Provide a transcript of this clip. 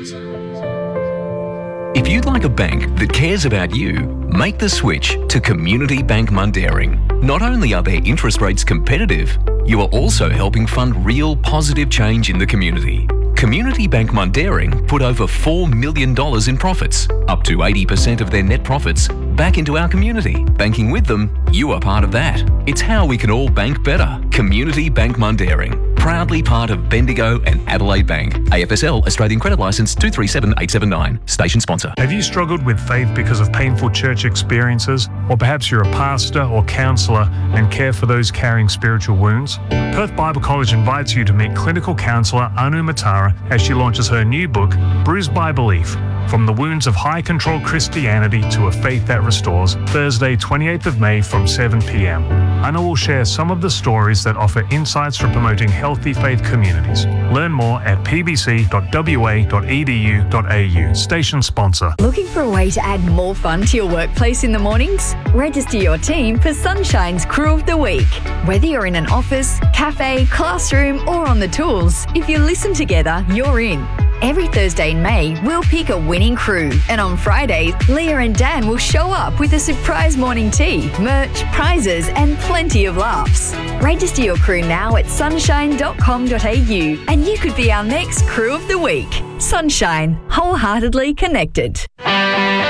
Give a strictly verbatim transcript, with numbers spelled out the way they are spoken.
If you'd like a bank that cares about you, make the switch to Community Bank Mundaring. Not only are their interest rates competitive, you are also helping fund real positive change in the community. Community Bank Mundaring put over four million dollars in profits, up to eighty percent of their net profits, back into our community. Banking with them, you are part of that. It's how we can all bank better. Community Bank Mundaring, proudly part of Bendigo and Adelaide Bank. A F S L Australian Credit Licence two three seven eight seven nine. Station sponsor. Have you struggled with faith because of painful church experiences? Or perhaps you're a pastor or counsellor and care for those carrying spiritual wounds? Perth Bible College invites you to meet clinical counsellor Anu Matara as she launches her new book, Bruised by Belief: From the Wounds of High Control Christianity to a Faith That Restores, Thursday twenty-eighth of May from seven p.m. Anu will share some of the stories that offer insights for promoting healthy faith communities. Learn more at p b c dot w a dot e d u dot a u. Station sponsor. Looking for a way to add more fun to your workplace in the mornings? Register your team for Sunshine's Crew of the Week. Whether you're in an office, cafe, classroom, or on the tools, if you listen together, you're in. Every Thursday in May, we'll pick a winning crew. And on Fridays, Leah and Dan will show up with a surprise morning tea, merch, prizes, and plenty of laughs. Register your crew now at sunshine dot com dot a u and you could be our next Crew of the Week. Sunshine, wholeheartedly connected.